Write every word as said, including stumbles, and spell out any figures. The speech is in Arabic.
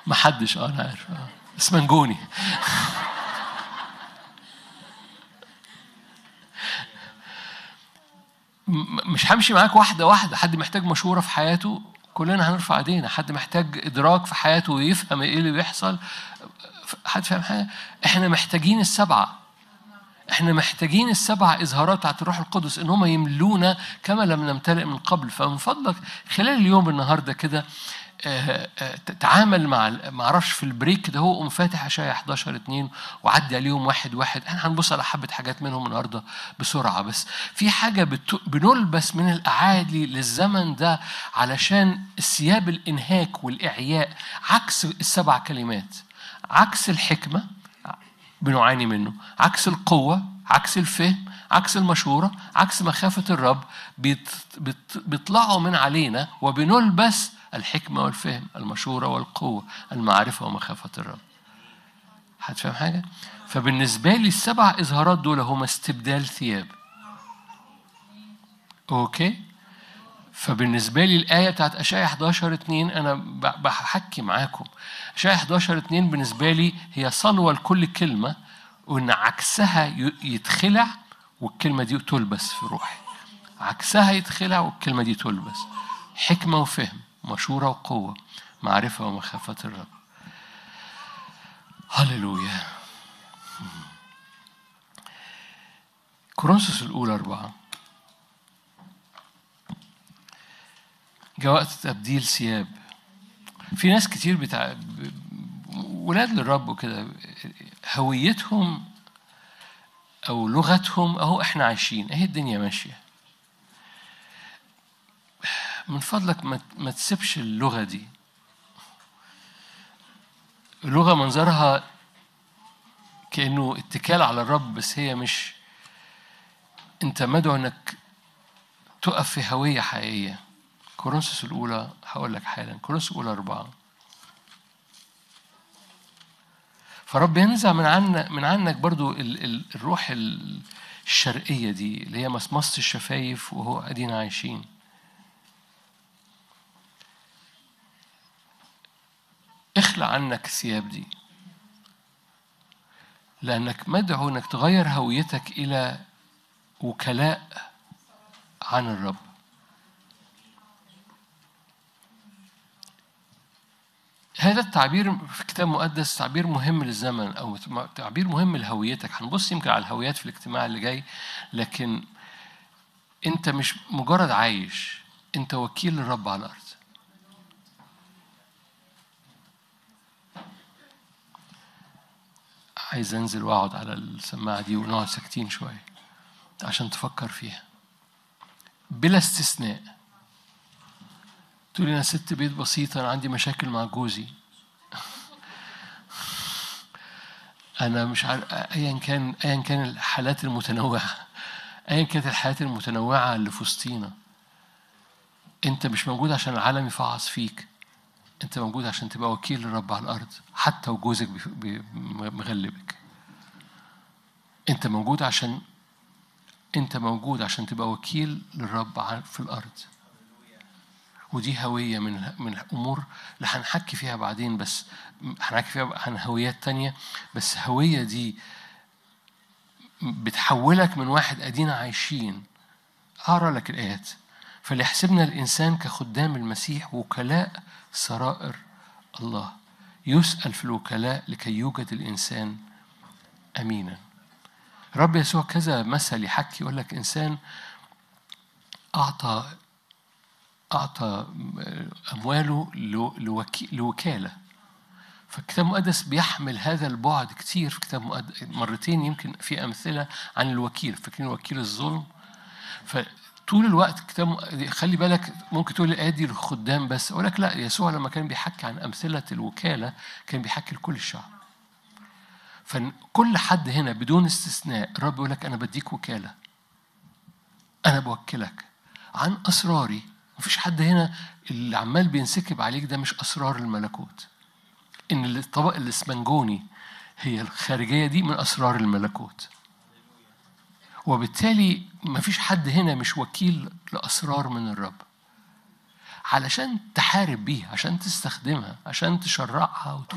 ما حدش اه انا عارف اه اسمنجوني. مش همشي معاك واحدة واحدة. حد محتاج مشورة في حياته، كلنا هنرفع ايدينا. حد محتاج إدراك في حياته ويفهم إيه اللي بيحصل، حد فاهم حاجة؟ إحنا محتاجين السبعة. إحنا محتاجين السبع إظهارات بتاعت الروح القدس إن هم يملونا كما لم نمتلئ من قبل. فمن فضلك خلال اليوم النهاردة كده تعامل مع ما اعرفش في البريك كده هو قوم فاتح اشعياء حداشر اتنين وعدي عليهم واحد واحد. احنا هنبص على حبه حاجات منهم النهارده بسرعه، بس في حاجه بت... بنلبس من الاعالي للزمن ده علشان الثياب الانهاك والاعياء، عكس السبع كلمات، عكس الحكمه بنعاني منه، عكس القوه، عكس الفهم، عكس المشورة، عكس مخافة الرب. بيت... بيت... بيطلعوا من علينا وبنلبس الحكمة والفهم، المشورة والقوة، المعرفة ومخافة الرب. هتفهم حاجة؟ فبالنسبة لي السبع إظهارات دول هما استبدال ثياب. أوكي؟ فبالنسبة لي الآية بتاعت أشعياء حداشر اتنين أنا بحكي معاكم. أشعياء حداشر اتنين بالنسبة لي هي صلوة لكل كلمة، وإن عكسها يتخلع والكلمة دي تلبس في روحي. عكسها يتخلع والكلمة دي تلبس. حكمة وفهم، مشورة وقوة، معرفة ومخافة الرب. هللويا. كورنثوس الأولى أربعة. جاء وقت تبديل ثياب. في ناس كتير بتاع ولاد للرب وكده هويتهم أو لغتهم أهو إحنا عايشين، أهي الدنيا ماشية. من فضلك ما تسيبش اللغة دي. اللغة منظرها كأنه اتكال على الرب، بس هي مش. أنت مدعو أنك تقف في هوية حقيقية. كورنثوس الأولى هقول لك حالا، كورنثوس الأولى أربعة. فرب ينزع من عنك من عنك برضو ال ال الروح الشرقية دي اللي هي مصمصة الشفايف وهو قاعدين عايشين. اخلع عنك الثياب دي، لأنك مدعو أنك تغير هويتك إلى وكلاء عن الرب. هذا التعبير في كتاب مقدس تعبير مهم للزمن أو تعبير مهم لهويتك. هنبص يمكن على الهويات في الاجتماع اللي جاي، لكن أنت مش مجرد عايش، أنت وكيل للرب على الأرض. عايز أنزل وأقعد على السماعة دي ونقعد ساكتين شوية عشان تفكر فيها بلا استثناء. تقولي أنا ست بيت بسيطة، أنا عندي مشاكل مع جوزي، أنا مش عارف، أيا كان أيا كان الحالات المتنوعة، أيا كانت الحالات المتنوعة اللي في وسطينا، أنت مش موجود عشان العالم يفعص فيك. أنت موجود عشان تبقى وكيل للرب على الأرض حتى وجوزك مغلبك. أنت موجود عشان أنت موجود عشان تبقى وكيل للرب في الأرض. ودي هوية من من الأمور اللي هنحكي فيها بعدين، بس هنحكي فيها عن هويات تانية. بس هوية دي بتحولك من واحد أدينا عايشين. أقرأ لك الآيات. فليحسبنا الإنسان كخدام المسيح وكلاء سرائر الله، يسأل في الوكلاء لكي يوجد الإنسان أمينا. رب يسوع كذا مثل يحكي، يقول لك إنسان أعطى أعطى أمواله لوكالة. فالكتاب المقدس بيحمل هذا البعد كتير. في كتاب مقدس مرتين يمكن في أمثلة عن الوكيل، فاكرين وكيل الظلم. فطول الوقت كتاب خلي بالك ممكن تقول الآية دي للخدام بس، أقول لك لا، يسوع لما كان بيحكي عن أمثلة الوكالة كان بيحكي لكل الشعب. فكل حد هنا بدون استثناء الرب يقول لك أنا بديك وكالة، أنا بوكلك عن أسراري. مفيش حد هنا اللي عمال بينسكب عليك ده مش أسرار الملكوت. إن الطبق الإسمنجوني هي الخارجية دي من أسرار الملكوت. وبالتالي مفيش حد هنا مش وكيل لأسرار من الرب. علشان تحارب بيها، عشان تستخدمها، عشان تشرعها